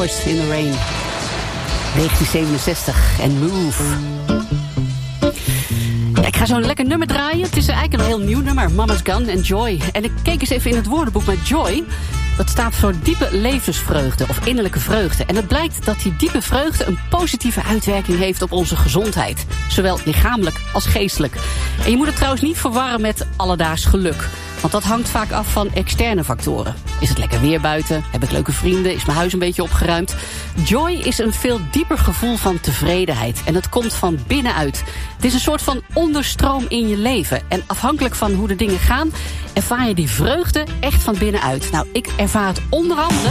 Flowers in the Rain. 1967 en Move. Ja, ik ga zo'n lekker nummer draaien. Het is eigenlijk een heel nieuw nummer. Mama's Gun en Joy. En ik keek eens even in het woordenboek met Joy. Dat staat voor diepe levensvreugde of innerlijke vreugde. En het blijkt dat die diepe vreugde een positieve uitwerking heeft op onze gezondheid. Zowel lichamelijk als geestelijk. En je moet het trouwens niet verwarren met alledaags geluk. Want dat hangt vaak af van externe factoren. Is het lekker weer buiten? Heb ik leuke vrienden? Is mijn huis een beetje opgeruimd? Joy is een veel dieper gevoel van tevredenheid. En het komt van binnenuit. Het is een soort van onderstroom in je leven. En afhankelijk van hoe de dingen gaan, ervaar je die vreugde echt van binnenuit. Nou, ik ervaar het onder andere